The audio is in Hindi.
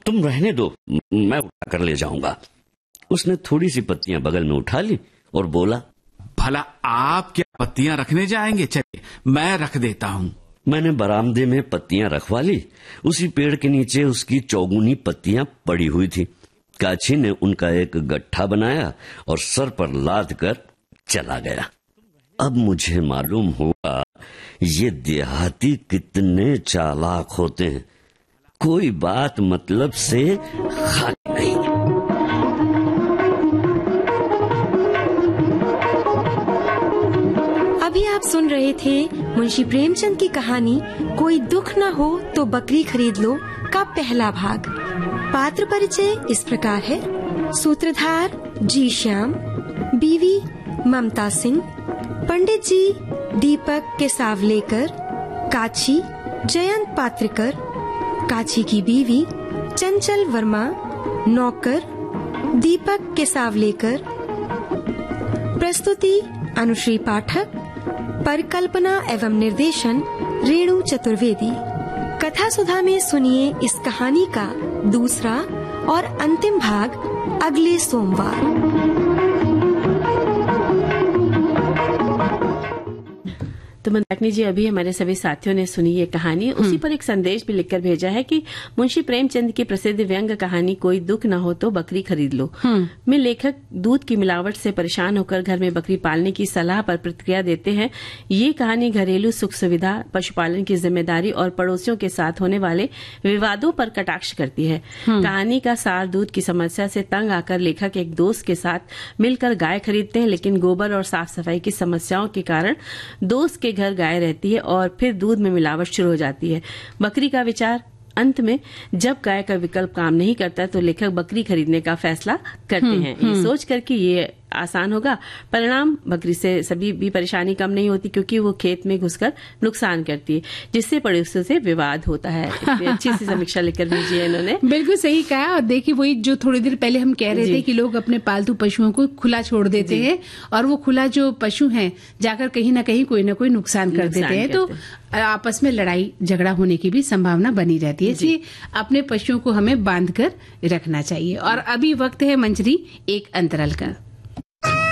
तुम रहने दो, मैं उठा कर ले जाऊंगा। उसने थोड़ी सी पत्तियां बगल में उठा ली और बोला, भला आप क्या पत्तियां रखने जाएंगे? चलिए मैं रख देता हूँ। मैंने बरामदे में पत्तियां रखवा ली। उसी पेड़ के नीचे उसकी चौगुनी पत्तियां पड़ी हुई थी। काची ने उनका एक गट्ठा बनाया और सर पर लाद कर चला गया। अब मुझे मालूम हुआ ये देहाती कितने चालाक होते हैं, कोई बात मतलब से खाली नहीं। अभी आप सुन रहे थे मुंशी प्रेमचंद की कहानी कोई दुख न हो तो बकरी खरीद लो का पहला भाग। पात्र परिचय इस प्रकार है। सूत्रधार जी श्याम, बीवी ममता सिंह, पंडित जी दीपक केसावलेकर, काची जयंत पात्रिकर, काची की बीवी चंचल वर्मा, नौकर दीपक केसावलेकर। प्रस्तुति अनुश्री पाठक, परिकल्पना एवं निर्देशन रेणु चतुर्वेदी। कथा सुधा में सुनिए इस कहानी का दूसरा और अंतिम भाग अगले सोमवार। तो मंदाकिनी जी, अभी हमारे सभी साथियों ने सुनी ये कहानी। उसी पर एक संदेश भी लिखकर भेजा है कि मुंशी प्रेमचंद की प्रसिद्ध व्यंग्य कहानी कोई दुख न हो तो बकरी खरीद लो में लेखक दूध की मिलावट से परेशान होकर घर में बकरी पालने की सलाह पर प्रतिक्रिया देते हैं। ये कहानी घरेलू सुख सुविधा, पशुपालन की जिम्मेदारी और पड़ोसियों के साथ होने वाले विवादों पर कटाक्ष करती है। कहानी का सार दूध की समस्या से तंग आकर लेखक एक दोस्त के साथ मिलकर गाय खरीदते हैं, लेकिन गोबर और साफ सफाई की समस्याओं के कारण दोस्त के घर गाय रहती है और फिर दूध में मिलावट शुरू हो जाती है। बकरी का विचार अंत में जब गाय का विकल्प काम नहीं करता तो लेखक बकरी खरीदने का फैसला करते हैं। ये सोच कर कि ये आसान होगा, परिणाम बकरी से सभी भी परेशानी कम नहीं होती, क्योंकि वो खेत में घुसकर नुकसान करती है, जिससे पड़ोसियों से विवाद होता है। अच्छी सी समीक्षा लेकर भेजी है इन्होंने। बिल्कुल सही कहा। और देखिए, वही जो थोड़ी देर पहले हम कह रहे थे कि लोग अपने पालतू पशुओं को खुला छोड़ देते हैं और वो खुला जो पशु हैं जाकर कहीं ना कहीं कोई ना कोई नुकसान कर देते हैं, तो आपस में लड़ाई झगड़ा होने की भी संभावना बनी रहती है। इसलिए अपने पशुओं को हमें बांध कर रखना चाहिए। और अभी वक्त है मंजरी एक अंतराल का।